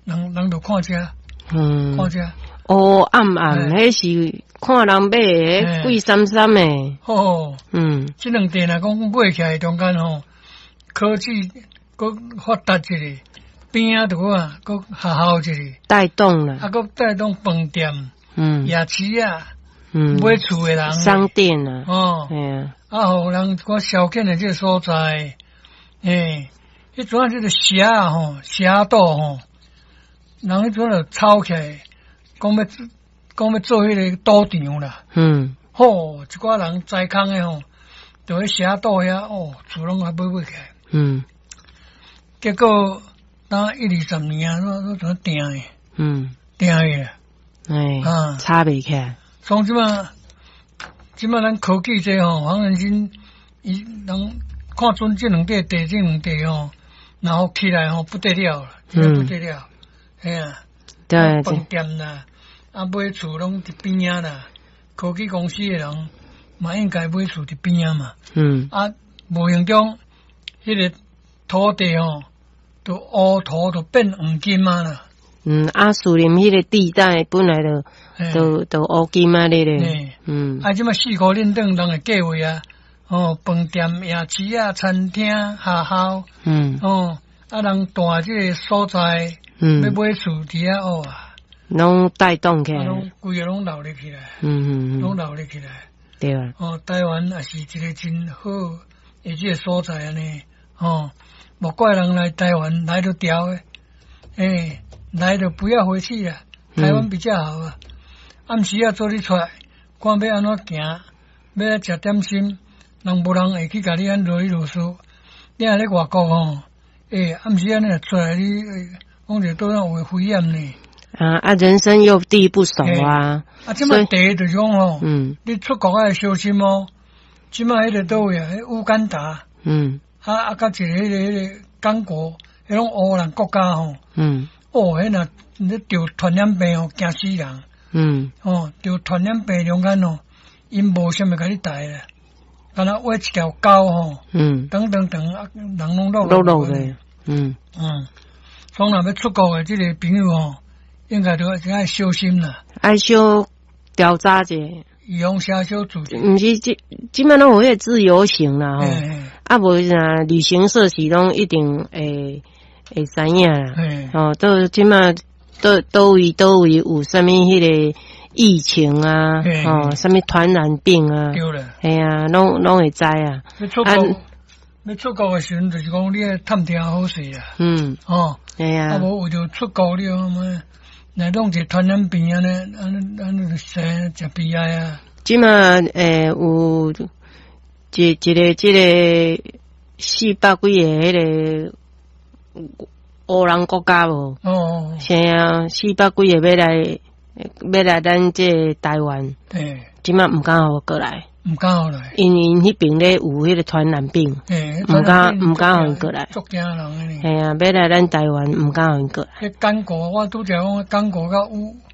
人就看遮，看遮。 哦，暗暗，迄是看人买诶，贵三三诶。 哦，这两店来讲买起来中间吼，科技搁发达一个，边仔拄啊，搁学校一个， 带动了， 啊，搁带动饭店，夜市啊，买厝诶人， 商店啊， 互人我消遣诶这个所在，迄阵啊，这个蛇啊吼，蛇岛吼，人迄阵就吵起来。讲要做迄个赌场啦，一寡人栽空诶吼，就喺蛇岛遐厝拢还买起来，结果当1-20年啊，都怎定诶，定诶啦，差袂起来。 从即马咱科技这吼，黄仁勋伊人看准这两块地，然后起来吼不得了了，不得了，对，饭店啦。买厝拢伫边仔啦，科技公司诶人嘛应该买厝伫边仔嘛。无形中迄个土地吼，都乌土都变黄金嘛啦。 树林迄个地带本来都乌金啊咧。 即马4块认证人诶价位啊，饭店、夜市啊、餐厅、学校，人大即个所在，要买厝伫遐啊。 拢带动起来， 规个拢闹咧起来，拢闹咧起来， 对啊。 台湾也是一个真好诶，这个所在安尼，莫怪人来台湾来就调诶，来就不要回去了，台湾比较好啊。暗时啊做你出来，看要安怎行，要来食点心，人无人会去甲你安啰里啰嗦。你若咧外国暗时安尼出来，你讲着倒有危险呢。 人生又地不熟啊。 即摆第一就是讲你出国要小心哦。即摆迄个倒位啊，乌干达，甲一个迄个刚果，迄种乌兰国家吼，迄若你得传染病惊死人。得传染病中间因无啥物甲你带啦，敢若挖一条沟吼，等，人拢落去。从若要出国诶，即个朋友应该都要小心啦， 爱小调查者， 用小小注意。 毋是即摆拢有迄个自由行啦吼，无啥旅行社是拢一定会知影啦。都即摆都位有啥物迄个疫情啊，啥物传染病啊， 对啦， 拢会知啊。 要出国诶时阵，就是讲你要探听好势啦。无为着出国了来弄一个传染病安尼就生真悲哀啊！ 即马有一个400几个迄个乌兰国家无？是啊，400几个要来咱这台湾。即马毋敢互过来。 毋敢互来， 因迄边咧有迄个传染病，毋敢互因过来。 足惊人安尼。 要来咱台湾，毋敢互因过来。 迄刚果，我拄则讲刚果甲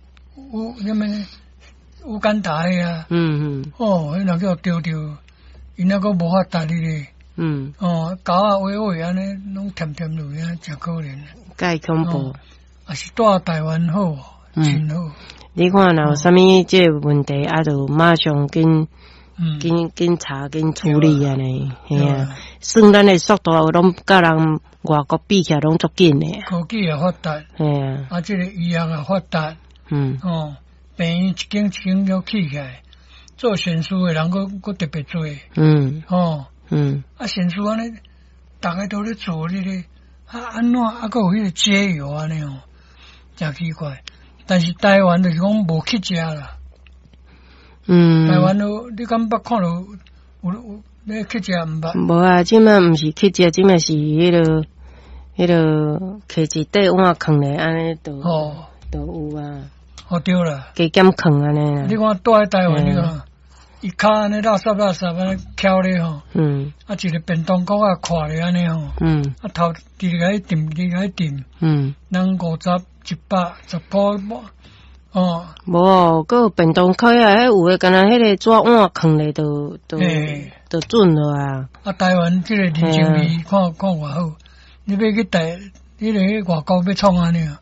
乌干达诶啊。迄若叫丢，因那个无法达你咧。狗啊喂安尼，拢甜落去啊，真可怜。 介恐怖。 也是住台湾好，真好。 你看若有啥物这问题，就马上紧查紧处理安尼，算咱的速度拢甲人外国比起来拢足紧的。 科技也发达，这个医药也发达，病院一间要起起来，做手术的人佫特别多，手术安尼，大家都咧做咧咧，安怎佫有迄个解药安尼真奇怪。但是台湾就是讲无去食啦。台湾你敢捌看到有咧去食毋捌？ 无啊，即摆毋是去食，即摆是迄个摕一块碗放咧，安尼都有啊。 对啦， 加减放安尼啦。 你看住喺台湾，你看伊骹安尼垃圾安尼翘咧吼，一个便当盒啊看咧安尼吼，头直个掂，人50、100、10箍。 无，佮有便当盒啊，有诶，敢若迄个纸碗放咧，都准了啊。 台湾即个人情味看偌好，你要去迄个外国要创安尼啊？